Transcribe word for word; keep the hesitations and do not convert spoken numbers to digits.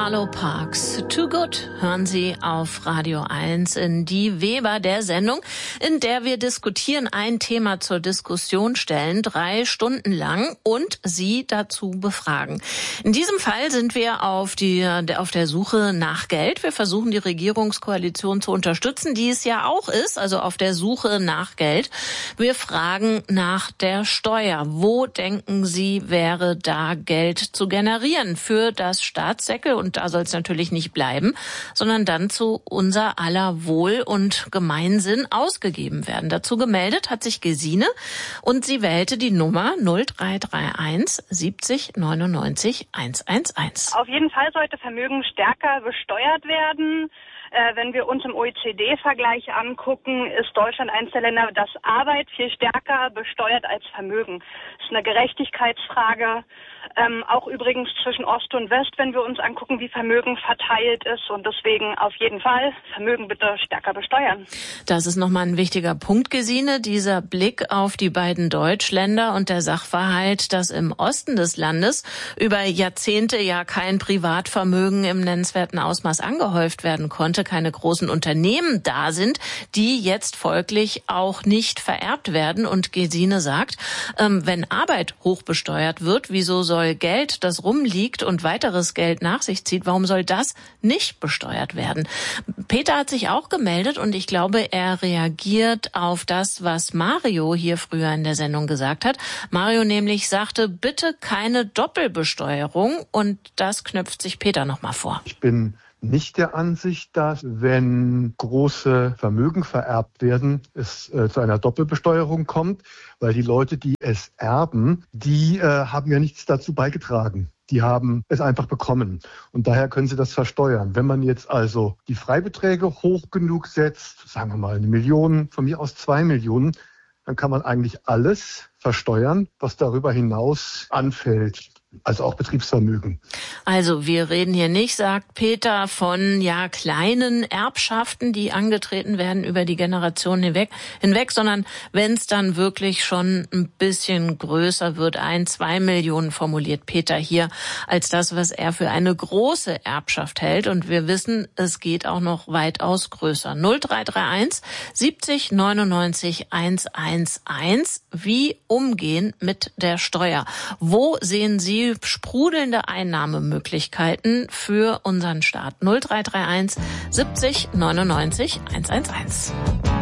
Arlo Parks. Too Good hören Sie auf Radio eins in Die Weber, der Sendung, in der wir diskutieren, ein Thema zur Diskussion stellen, drei Stunden lang und Sie dazu befragen. In diesem Fall sind wir auf, die, auf der Suche nach Geld. Wir versuchen, die Regierungskoalition zu unterstützen, die es ja auch ist, also auf der Suche nach Geld. Wir fragen nach der Steuer. Wo denken Sie, wäre da Geld zu generieren für das Staatssäckel? Und da soll es natürlich nicht bleiben, sondern dann zu unser aller Wohl und Gemeinsinn ausgegeben werden. Dazu gemeldet hat sich Gesine und sie wählte die Nummer null drei drei eins siebzig neunundneunzig hundertelf. Auf jeden Fall sollte Vermögen stärker besteuert werden. Äh, wenn wir uns im O E C D-Vergleich angucken, ist Deutschland eines der Länder, das Arbeit viel stärker besteuert als Vermögen. Das ist eine Gerechtigkeitsfrage. Ähm, auch übrigens zwischen Ost und West, wenn wir uns angucken, wie Vermögen verteilt ist. Und deswegen auf jeden Fall Vermögen bitte stärker besteuern. Das ist nochmal ein wichtiger Punkt, Gesine, dieser Blick auf die beiden Deutschländer und der Sachverhalt, dass im Osten des Landes über Jahrzehnte ja kein Privatvermögen im nennenswerten Ausmaß angehäuft werden konnte, keine großen Unternehmen da sind, die jetzt folglich auch nicht vererbt werden. Und Gesine sagt, ähm, wenn Arbeit hoch besteuert wird, wieso soll Geld, das rumliegt und weiteres Geld nach sich zieht, warum soll das nicht besteuert werden? Peter hat sich auch gemeldet und ich glaube, er reagiert auf das, was Mario hier früher in der Sendung gesagt hat. Mario nämlich sagte, bitte keine Doppelbesteuerung, und das knüpft sich Peter nochmal vor. Ich bin nicht der Ansicht, dass, wenn große Vermögen vererbt werden, es äh, zu einer Doppelbesteuerung kommt, weil die Leute, die es erben, die äh, haben ja nichts dazu beigetragen. Die haben es einfach bekommen und daher können sie das versteuern. Wenn man jetzt also die Freibeträge hoch genug setzt, sagen wir mal eine Million, von mir aus zwei Millionen, dann kann man eigentlich alles versteuern, was darüber hinaus anfällt. Also auch Betriebsvermögen. Also wir reden hier nicht, sagt Peter, von ja kleinen Erbschaften, die angetreten werden über die Generationen hinweg, hinweg, sondern wenn es dann wirklich schon ein bisschen größer wird, ein, zwei Millionen formuliert Peter hier als das, was er für eine große Erbschaft hält. Und wir wissen, es geht auch noch weitaus größer. null drei drei eins siebzig neunundneunzig hundertelf. Wie umgehen mit der Steuer? Wo sehen Sie sprudelnde Einnahmemöglichkeiten für unseren Staat? null drei drei eins siebzig neunundneunzig hundertelf.